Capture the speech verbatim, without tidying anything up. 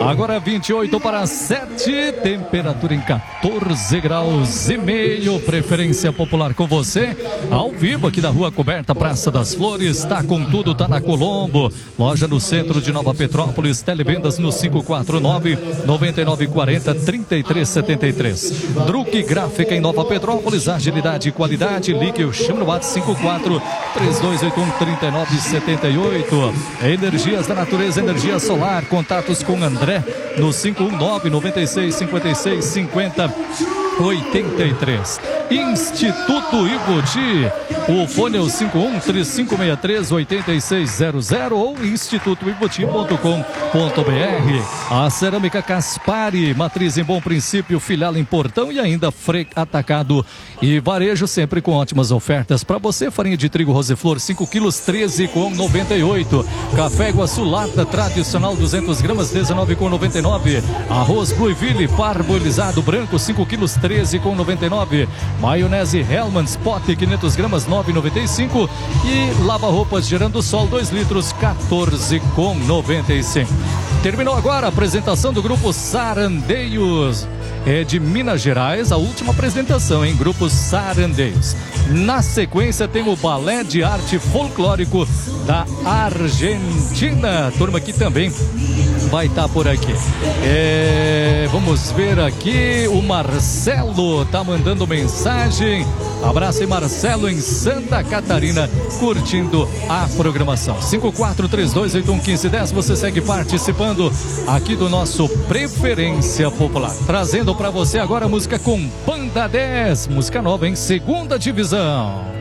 Agora vinte e oito para sete, temperatura em quatorze graus e meio, preferência popular com você, ao vivo aqui da Rua Coberta, Praça das Flores, tá com tudo, tá na Colombo, loja no centro de Nova Petrópolis, televendas no cinco quatro nove, nove nove quatro zero, três três sete três. Druck Gráfica em Nova Petrópolis, agilidade e qualidade, ligue o chame no WhatsApp cinco quatro três dois oito um três nove sete oito. Energias da Natureza, energia solar, contatos com André no cinco um nove, nove seis cinco seis, cinco zero oito três. Instituto Ibuti, o fone é o cinco um três cinco seis três oito seis zero zero ou instituto ibuti ponto com ponto br. A Cerâmica Caspari, matriz em Bom Princípio, filial em Portão e ainda Frei Atacado e Varejo, sempre com ótimas ofertas para você. Farinha de trigo Roseflor cinco quilos, treze com noventa e oito. Café Iguaçu Lata tradicional duzentas gramas, dezenove com noventa e nove. Arroz Blueville parboilizado branco cinco quilos, treze com noventa e nove. Maionese Hellmann's pote quinhentas gramas, nove e noventa e cinco. E lava-roupas Gerando Sol dois litros, quatorze com noventa e cinco. Terminou agora a apresentação do grupo Sarandeios, é de Minas Gerais, a última apresentação em grupo Sarandeios. Na sequência tem o Balé de Arte Folclórico da Argentina, a turma que também vai estar por aqui. É, vamos ver aqui, o Marcelo tá mandando mensagem. Abraço aí, Marcelo, em Santa Catarina, curtindo a programação. cinco quatro três dois oito um um cinco um zero, você segue participando aqui do nosso Preferência Popular. Trazendo para você agora a música com Banda dez, música nova em segunda divisão.